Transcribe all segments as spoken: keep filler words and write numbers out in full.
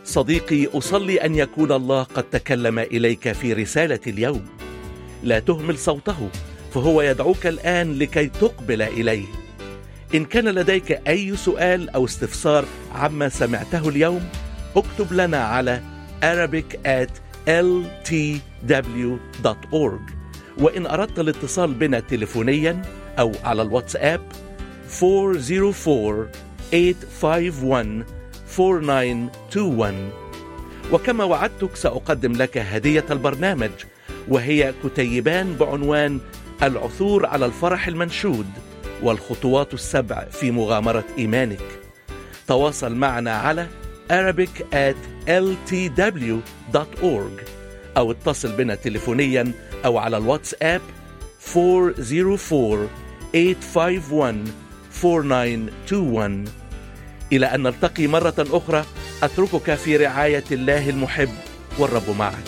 صديقي، أصلي أن يكون الله قد تكلم إليك في رسالة اليوم. لا تهمل صوته، فهو يدعوك الآن لكي تقبل إليه. إن كان لديك أي سؤال أو استفسار عما سمعته اليوم، اكتب لنا على arabic at l t w dot org. وإن أردت الاتصال بنا تليفونيا أو على الواتساب four zero four eight five one four nine two one. وكما وعدتك سأقدم لك هدية البرنامج، وهي كتيبان بعنوان العثور على الفرح المنشود والخطوات السبع في مغامرة إيمانك. تواصل معنا على arabic at l t w dot org أو اتصل بنا تليفونيا أو على الواتساب four zero four eight five one four nine two one. إلى أن نلتقي مرة أخرى، أتركك في رعاية الله المحب، والرب معك.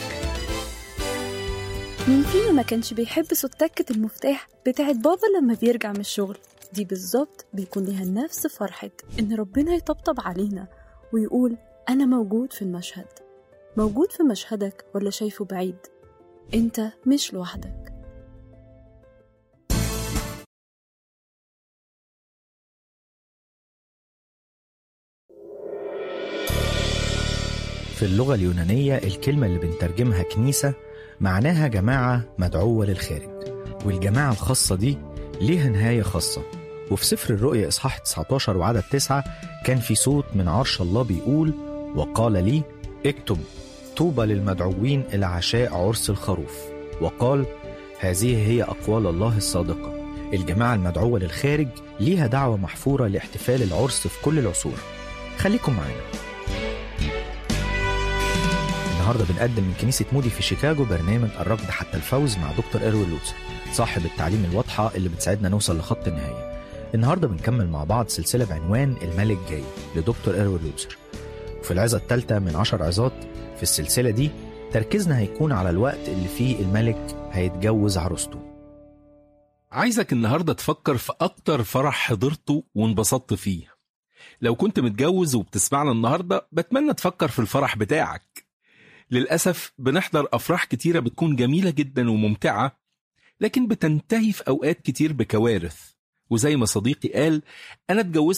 مين فينا ما كانش بيحب صوت تكة المفتاح بتاعت بابا لما بيرجع من الشغل؟ دي بالظبط بيكون لها نفس فرحة إن ربنا يطبطب علينا ويقول أنا موجود في المشهد. موجود في مشهدك ولا شايفه بعيد؟ أنت مش لوحدك. في اللغة اليونانية الكلمة اللي بنترجمها كنيسة معناها جماعة مدعوة للخارج، والجماعة الخاصة دي ليها نهاية خاصة. وفي سفر الرؤيا إصحاح تسعة عشر وعدد تسعة كان في صوت من عرش الله بيقول: وقال لي اكتب طوبى للمدعوين إلى عشاء عرس الخروف. وقال: هذه هي أقوال الله الصادقة. الجماعة المدعوة للخارج ليها دعوة محفورة لاحتفال العرس في كل العصور. خليكم معنا. النهاردة بنقدم من كنيسة مودي في شيكاغو برنامج الركض حتى الفوز مع دكتور إروين لوتسر، صاحب التعليم الواضحة اللي بتساعدنا نوصل لخط النهاية. النهاردة بنكمل مع بعض سلسلة بعنوان الملك جاي لدكتور إروين لوتسر، وفي العظة الثالثة من عشر عظات في السلسلة دي تركيزنا هيكون على الوقت اللي فيه الملك هيتجوز عروسته. عايزك النهاردة تفكر في أكتر فرح حضرته وانبسطت فيه. لو كنت متجوز وبتسمعنا النهاردة، بتمنى تفكر في الفرح بتاعك. للأسف بنحضر أفراح كتيرة بتكون جميلة جدا وممتعة، لكن بتنتهي في أوقات كتير بكوارث. وزي ما صديقي قال، أنا اتجوزت